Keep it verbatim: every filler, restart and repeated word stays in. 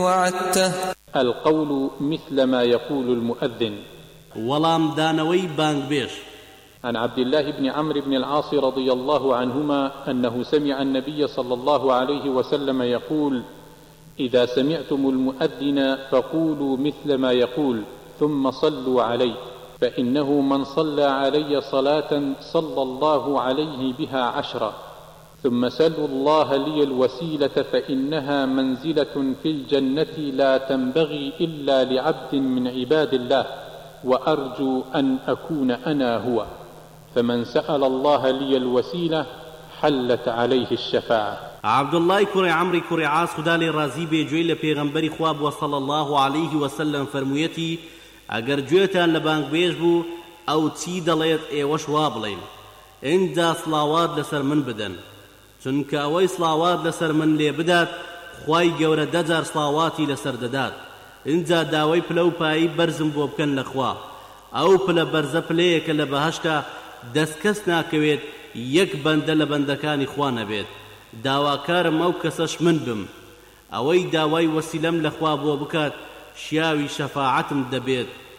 وعدته. القول مثل ما يقول المؤذن. ولام دانوي بانگ بيش. عن عبد الله بن عمرو بن العاص رضي الله عنهما أنه سمع النبي صلى الله عليه وسلم يقول: إذا سمعتم المؤذن فقولوا مثل ما يقول ثم صلوا عليه، فإنه من صلى علي صلاة صلى الله عليه بها عشرا، ثم سلوا الله لي الوسيلة فإنها منزلة في الجنة لا تنبغي إلا لعبد من عباد الله، وأرجو أن أكون أنا هو، فمن سأل الله لي الوسيلة حلت عليه الشفاعة. عبد الله كوري عمري كوري عاص خدا لي رازي بي جوي لپیغمبري خواب وصلى الله عليه وسلم فرمويتي: اگر جويتان لبانگ بيش بو او تي دليت ايوش وابلين اندا صلاوات لسر من بدن، چونك اوي صلاوات لسر من لي بدات خواي گورا دجار صلاواتي لسر ددات، اندا داوي پلو پاي برزم بو بكن لخوا او پل برزه پليك لبهشتا دسكس ناكويت يك بند لبندكاني خوان بيت داواكارم او كسش من بم اوي داوي وسيلم لخوا بو بكات شياوي شفاعتم دبيت